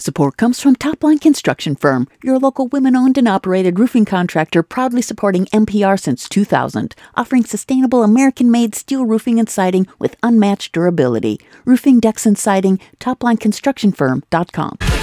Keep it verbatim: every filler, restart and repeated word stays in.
Support comes from Topline Construction Firm, your local women-owned and operated roofing contractor proudly supporting N P R since two thousand, offering sustainable American-made steel roofing and siding with unmatched durability. Roofing, decks, and siding, top line construction firm dot com.